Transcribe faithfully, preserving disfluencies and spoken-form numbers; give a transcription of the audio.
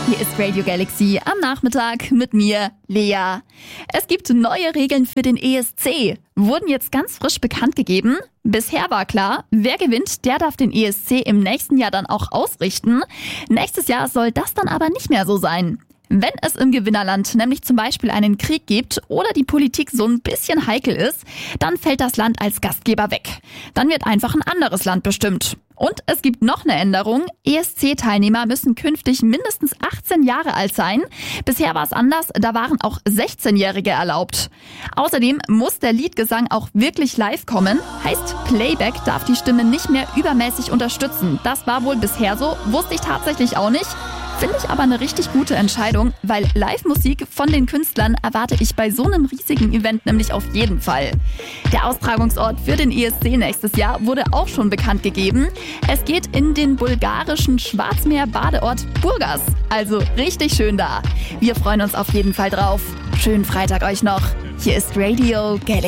Hier ist Radio Galaxy am Nachmittag mit mir, Lea. Es gibt neue Regeln für den E S C. Wurden jetzt ganz frisch bekannt gegeben. Bisher war klar, wer gewinnt, der darf den E S C im nächsten Jahr dann auch ausrichten. Nächstes Jahr soll das dann aber nicht mehr so sein. Wenn es im Gewinnerland nämlich zum Beispiel einen Krieg gibt oder die Politik so ein bisschen heikel ist, dann fällt das Land als Gastgeber weg. Dann wird einfach ein anderes Land bestimmt. Und es gibt noch eine Änderung. E S C-Teilnehmer müssen künftig mindestens achtzehn Jahre alt sein. Bisher war es anders, da waren auch sechzehnjährige erlaubt. Außerdem muss der Liedgesang auch wirklich live kommen. Heißt, Playback darf die Stimme nicht mehr übermäßig unterstützen. Das war wohl bisher so, wusste ich tatsächlich auch nicht. Finde ich aber eine richtig gute Entscheidung, weil Live-Musik von den Künstlern erwarte ich bei so einem riesigen Event nämlich auf jeden Fall. Der Austragungsort für den E S C nächstes Jahr wurde auch schon bekannt gegeben. Es geht in den bulgarischen Schwarzmeer-Badeort Burgas. Also richtig schön da. Wir freuen uns auf jeden Fall drauf. Schönen Freitag euch noch. Hier ist Radio Galaxy.